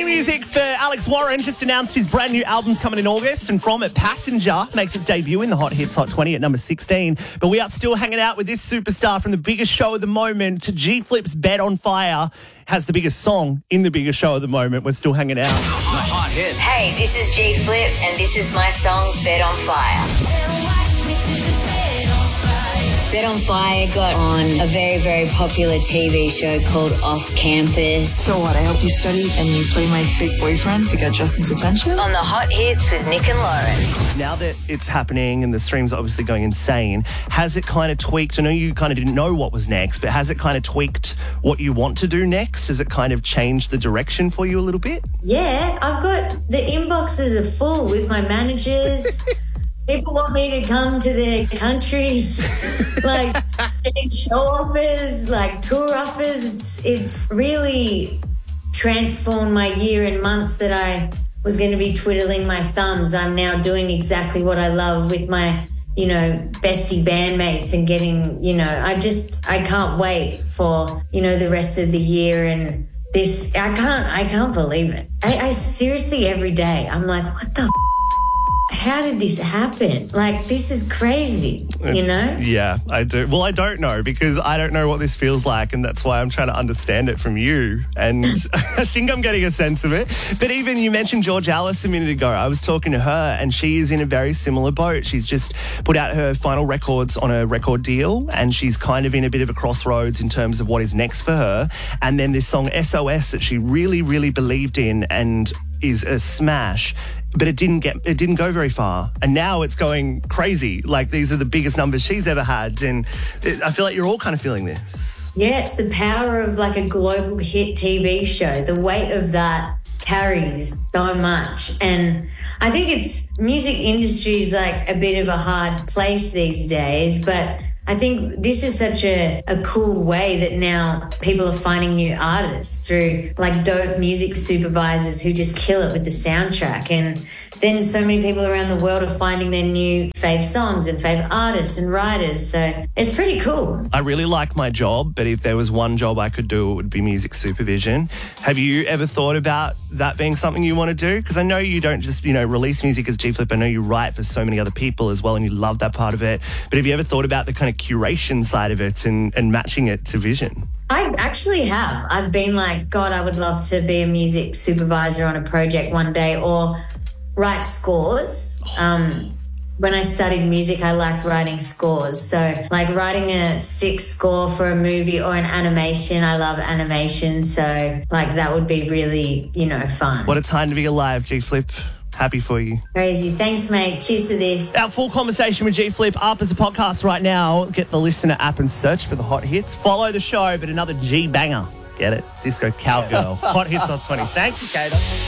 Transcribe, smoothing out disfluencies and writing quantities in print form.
New music for Alex Warren. Just announced his brand new album's coming in August, and from it, Passenger makes its debut in the Hot Hits Hot 20 at number 16. But we are still hanging out with this superstar from the biggest show of the moment to G Flip's Bet on Fire. Has the biggest song in the biggest show of the moment. We're still hanging out. The Hot Hits. Hey, this is G Flip, and this is my song Bet on Fire. Bet on Fire got on a very, very popular TV show called Off Campus. So what, I help you study and you play my fake boyfriend to get Justin's attention? On the Hot Hits with Nick and Lauren. Now that it's happening and the streams are obviously going insane, has it kind of tweaked? I know you kind of didn't know what was next, but has it kind of tweaked what you want to do next? Has it kind of changed the direction for you a little bit? Yeah, I've got the inboxes are full with my managers. People want me to come to their countries, like getting show offers, like tour offers. It's really transformed my year and months that I was going to be twiddling my thumbs. I'm now doing exactly what I love with my, bestie bandmates and getting, I can't wait for, the rest of the year and this. I can't believe it. I seriously, every day, I'm like, what the how did this happen? Like, this is crazy, Yeah, I do. Well, I don't know because I don't know what this feels like, and that's why I'm trying to understand it from you. And I think I'm getting a sense of it. But even you mentioned George Alice a minute ago. I was talking to her, and she is in a very similar boat. She's just put out her final records on a record deal, and she's kind of in a bit of a crossroads in terms of what is next for her. And then this song SOS that she really, really believed in and is a smash. But it didn't go very far. And now it's going crazy. Like, these are the biggest numbers she's ever had. And I feel like you're all kind of feeling this. Yeah, it's the power of like a global hit TV show. The weight of that carries so much. And I think music industry is like a bit of a hard place these days. But I think this is such a cool way that now people are finding new artists through like dope music supervisors who just kill it with the soundtrack. And then so many people around the world are finding their new fave songs and fave artists and writers. So it's pretty cool. I really like my job, but if there was one job I could do, it would be music supervision. Have you ever thought about that being something you want to do? Because I know you don't just, release music as G Flip. I know you write for so many other people as well, and you love that part of it. But have you ever thought about the kind of curation side of it and matching it to vision? I actually have. I've been like, God, I would love to be a music supervisor on a project one day or write scores. When I studied music, I liked writing scores. So like writing a 6 score for a movie or an animation. I love animation. So like that would be really, fun. What a time to be alive, G Flip. Happy for you. Crazy. Thanks, mate. Cheers for this. Our full conversation with G Flip up as a podcast right now. Get the Listener app and search for the Hot Hits. Follow the show, but another G banger. Get it? Disco Cowgirl. Hot Hits on 20. Thank you, Kato.